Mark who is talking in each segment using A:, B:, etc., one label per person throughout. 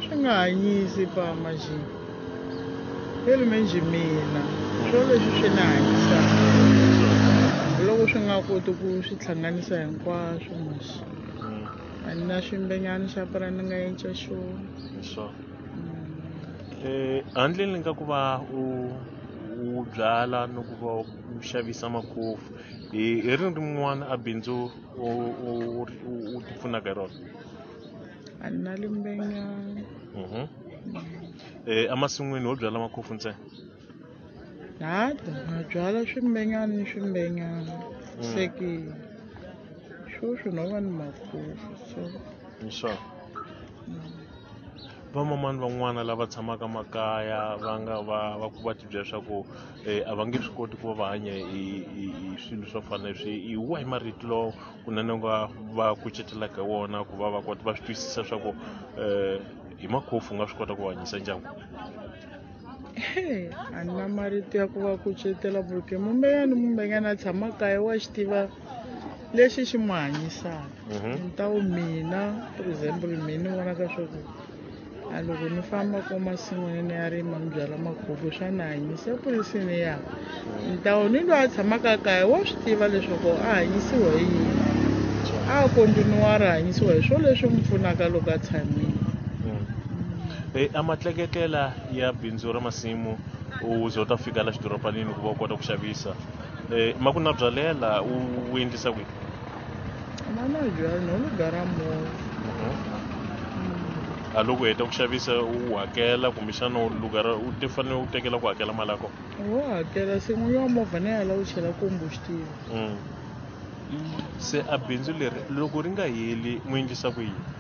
A: swi nga hanyisi pa maji pelo menji mina swo leswi swi na hanyisa loko swi nga koti ku swi hlanganisa hinkwaswo maji a ni na ximbenyana xa pera ni nga endla xona
B: so handle ka ku va u byala no ku va u xavisa makhofu hi rin'wana a bindzu u ti pfunaka hi rona
A: a ni na limbenyana
B: emasin'wini wo byala makhofu ntsena
A: na byala swimbenyana ni swimbenyana seki swo no va ni makhofu
B: so vamamani van'wana lava tshamaka makaya va ku va tibyela swa ku a va nge swi koti ku va va hanya hi swilo swo fana leswi hi wa hi marito lowu kunene va kucetelaka wona ku va kota va swi twisisa swa ku hi makhofu nga swi kota ku hanyisa ndyangu
A: a ni na marito ya ku va kucetela porque mumbenyana a tshama kaya wa xi tiva lexi xi mu hanyisaka ni ta wu mina for example mina ni vonaka swa ku a loko ni famba ko masin'wini ni ya rima ni byala makhofu swa ni hanyisa epolisini ya ni ta wu ni loyi a tshamaka kaya wa swi tiva leswaku a hanyisiwa hi yini a kontinuwa ri hanyisiwa hi swo leswi mi pfunaka loko a tshamile
B: a matleketlela ya bindzu ra masimu u zo ta fika la xidoropanini ku va u kota ku xavisa ma ku na byalela u endlisa kwihi
A: ma na byala no lugara movha
B: a loko heta ku xavisa u hakela kumbexana lugara u ti fanele u tekela ku hakela mali yako
A: wo hakela se n'winyi wa movha ni ya la u chela combustive
B: se a bindzu leri loko ri nga heli mu endlisa ku yini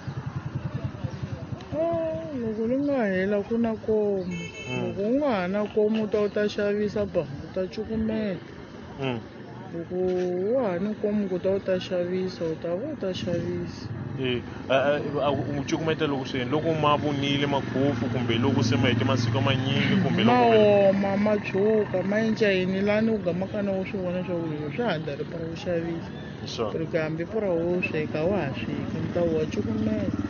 A: loko ri nga hela ku na komo loko u nga ha na komo u ta xavisa ba u ta cukumeta loko wa ha ni komo ku u ta xavisa u ta xavisa
B: u cukumeta loko swi loko ma vonile makhofu kumbe loko se ma hete masiku manyingi kumbe
A: loko ma tshuka ma endla yini lani u gamaka na u swi vona swa ku swi hatla ri para u xavisa porque hambi pura wo sweka wa ha sweka ni ta wa cukumeta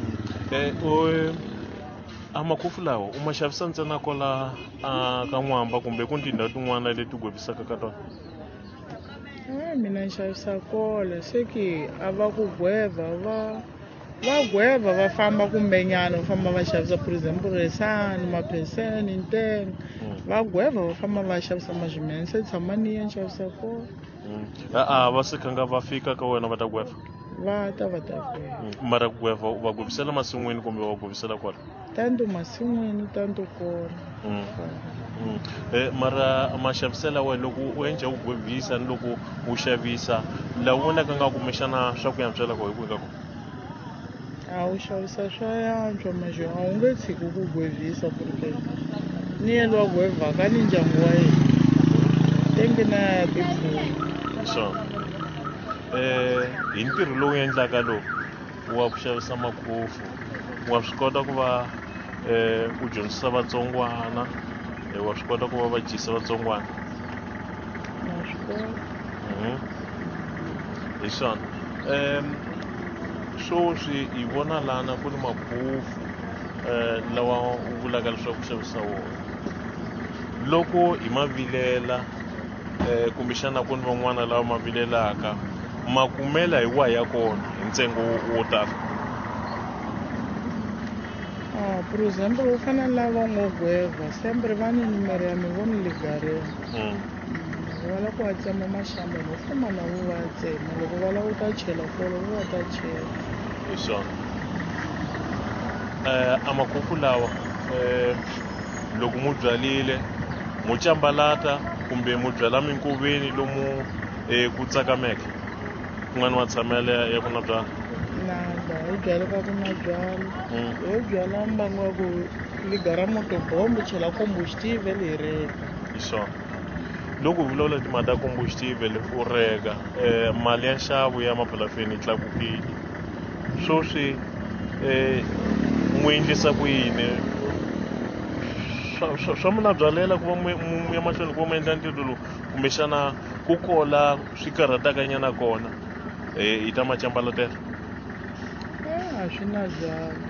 B: a makhofu lawa u ma xavisa ntsena kwala ka N'wamba kumbe ku tindhawu tin'wana leti gwevisaka ka tona
A: mina ni xavisa kole se ki a va ku gweva va gweva va famba kumbenyana va famba va xavisa for example resani mapheseni ntenga va gweva va famba va xavisa majimene se tshama ni ya ni xavisa kole
B: va sekanga va fika ka wena va ta gweva
A: va ta gweva
B: mara gweva va gwevisela masin'wini kumbe va gwevisela kwala
A: tanto masin'wini tanto kona
B: mara maxavisela wena loko u endla u gwevisa ni loko u xavisa la vonaka nga kumexana swa ku yantswela ko hi ku ka ko
A: a u xavisa swa yantswa maxe a wu nge tshiki ku gwevisa porque ni yena wa gwevaka ni ndyangu wa yena tenge na ya tipfuna
B: so hi ntirho lowu endlaka lowu wa ku xavisa makhofu wa swi kota ku va u dyondzisa vatsongwana wa swi kota ku va va dyisa vatsongwana hi swona swoswi hi vona lana ku ni makhofu lawa u vulaka leswaku xavisa wona loko hi ma vilela kumbexana ku ni van'wana lava ma vilelaka ma kumela hi wa ya kona hi ntsengo wo tala
A: por example u fana lava ngo gweva sempre va ni numero ya mi voni ligareni va la ku va tsema maxamba no famba na vo va tsema loko va la u ta chela folo va ta chela
B: hi swona a makhofu lawa loko mu byalile mu cambalata kumbe mu byala minkoveni lomu ku tsakameke ku nga ni matshamelo ya ku na byala
A: nada hi byala ka ku na byala hi byala mbangu wa ku ligara motobombo chela combustive le reka
B: hi swona loko vulavula timhaka ta combustive u reka mali ya nxavo ya mapulafeni yi tlakukile swoswi mu endlisa ku yini swa mu na byalela ku va mu ya mahlweni ku va mu endla ntirho lowu kumbexana ku kola swi karhatakanyana kona hi ta macambalotelo
A: a swi na byala